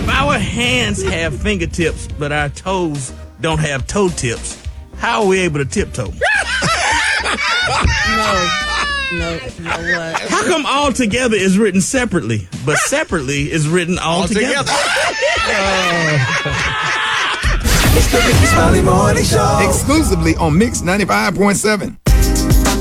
If our hands have fingertips, but our toes don't have toe tips, how are we able to tiptoe? No, what? How come all together is written separately, but separately is written all together? It's the Ricky Smiley Morning Show. Exclusively on Mix 95.7.